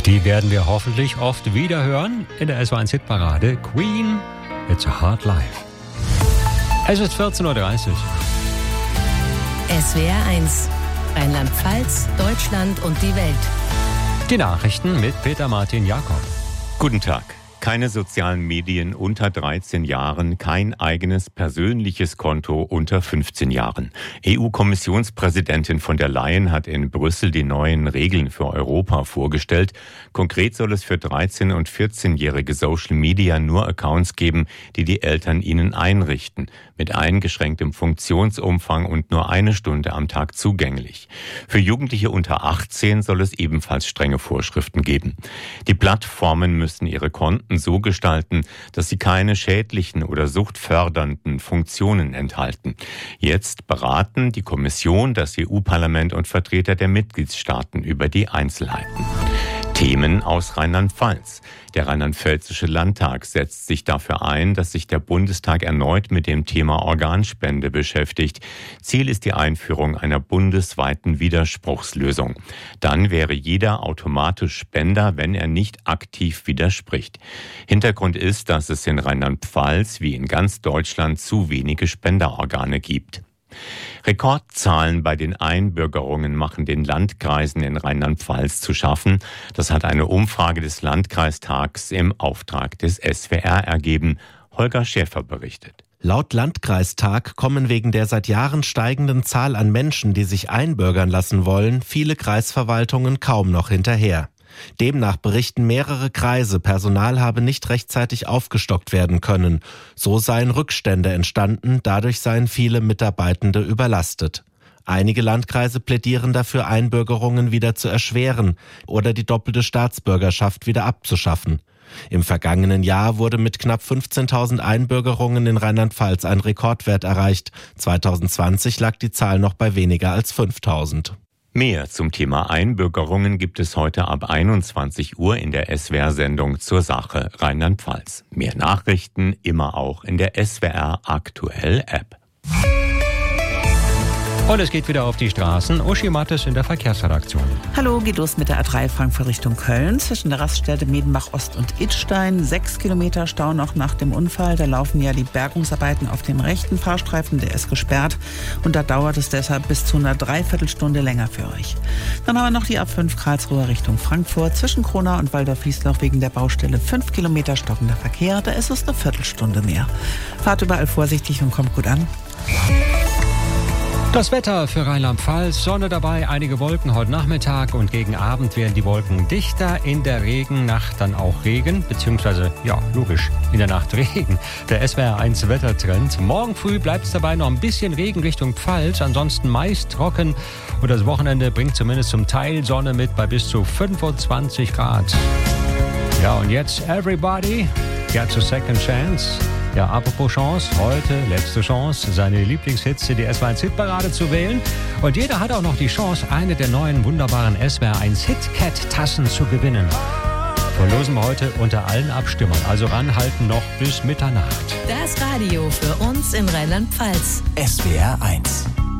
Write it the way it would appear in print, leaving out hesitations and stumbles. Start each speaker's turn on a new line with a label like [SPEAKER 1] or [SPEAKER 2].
[SPEAKER 1] Die werden wir hoffentlich oft wieder hören in der SW1 Hitparade. Queen, It's a Hard Life. Es ist 14.30 Uhr.
[SPEAKER 2] SWR1, Rheinland-Pfalz, Deutschland und die Welt.
[SPEAKER 1] Die Nachrichten mit Peter Martin Jakob.
[SPEAKER 3] Guten Tag. Keine sozialen Medien unter 13 Jahren, kein eigenes persönliches Konto unter 15 Jahren. EU-Kommissionspräsidentin von der Leyen hat in Brüssel die neuen Regeln für Europa vorgestellt. Konkret soll es für 13- und 14-jährige Social Media nur Accounts geben, die die Eltern ihnen einrichten, mit eingeschränktem Funktionsumfang und nur 1 Stunde am Tag zugänglich. Für Jugendliche unter 18 soll es ebenfalls strenge Vorschriften geben. Die Plattformen müssen ihre Konten so gestalten, dass sie keine schädlichen oder suchtfördernden Funktionen enthalten. Jetzt beraten die Kommission, das EU-Parlament und Vertreter der Mitgliedstaaten über die Einzelheiten. Themen aus Rheinland-Pfalz. Der Rheinland-Pfälzische Landtag setzt sich dafür ein, dass sich der Bundestag erneut mit dem Thema Organspende beschäftigt. Ziel ist die Einführung einer bundesweiten Widerspruchslösung. Dann wäre jeder automatisch Spender, wenn er nicht aktiv widerspricht. Hintergrund ist, dass es in Rheinland-Pfalz wie in ganz Deutschland zu wenige Spenderorgane gibt. Rekordzahlen bei den Einbürgerungen machen den Landkreisen in Rheinland-Pfalz zu schaffen. Das hat eine Umfrage des Landkreistags im Auftrag des SWR ergeben. Holger Schäfer berichtet.
[SPEAKER 4] Laut Landkreistag kommen wegen der seit Jahren steigenden Zahl an Menschen, die sich einbürgern lassen wollen, viele Kreisverwaltungen kaum noch hinterher. Demnach berichten mehrere Kreise, Personal habe nicht rechtzeitig aufgestockt werden können. So seien Rückstände entstanden, dadurch seien viele Mitarbeitende überlastet. Einige Landkreise plädieren dafür, Einbürgerungen wieder zu erschweren oder die doppelte Staatsbürgerschaft wieder abzuschaffen. Im vergangenen Jahr wurde mit knapp 15.000 Einbürgerungen in Rheinland-Pfalz ein Rekordwert erreicht. 2020 lag die Zahl noch bei weniger als 5.000.
[SPEAKER 3] Mehr zum Thema Einbürgerungen gibt es heute ab 21 Uhr in der SWR-Sendung zur Sache Rheinland-Pfalz. Mehr Nachrichten immer auch in der SWR Aktuell App.
[SPEAKER 1] Und es geht wieder auf die Straßen. Uschi Mattes in der Verkehrsredaktion.
[SPEAKER 5] Hallo, geht los mit der A3 Frankfurt Richtung Köln. Zwischen der Raststätte Medenbach Ost und Idstein. 6 Kilometer Stau noch nach dem Unfall. Da laufen ja die Bergungsarbeiten auf dem rechten Fahrstreifen. Der ist gesperrt. Und da dauert es deshalb bis zu einer Dreiviertelstunde länger für euch. Dann haben wir noch die A5 Karlsruhe Richtung Frankfurt. Zwischen Kronau und Waldorf-Wiesloch wegen der Baustelle 5 Kilometer stockender Verkehr. Da ist es eine Viertelstunde mehr. Fahrt überall vorsichtig und kommt gut an.
[SPEAKER 1] Das Wetter für Rheinland-Pfalz, Sonne dabei, einige Wolken heute Nachmittag und gegen Abend werden die Wolken dichter, in der Regennacht dann auch Regen, beziehungsweise, ja, logisch, in der Nacht Regen. Der SWR1 Wettertrend. Morgen früh bleibt es dabei noch ein bisschen Regen Richtung Pfalz, ansonsten meist trocken und das Wochenende bringt zumindest zum Teil Sonne mit bei bis zu 25 Grad. Ja, und jetzt everybody gets a second chance. Ja, apropos Chance, heute letzte Chance, seine Lieblingshits in die SWR1 Hitparade zu wählen. Und jeder hat auch noch die Chance, eine der neuen wunderbaren SWR1 Hitcat-Tassen zu gewinnen. Verlosen wir heute unter allen Abstimmern, also ranhalten noch bis Mitternacht.
[SPEAKER 2] Das Radio für uns in Rheinland-Pfalz.
[SPEAKER 6] SWR1